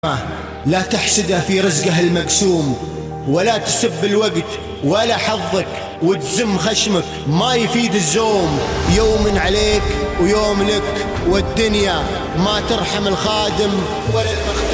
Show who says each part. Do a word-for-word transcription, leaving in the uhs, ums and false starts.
Speaker 1: لا تحسده في رزقه المقسوم، ولا تسب الوقت ولا حظك وتزم خشمك، ما يفيد الزوم. يوم عليك ويوم لك، والدنيا ما ترحم الخادم ولا المخدوم.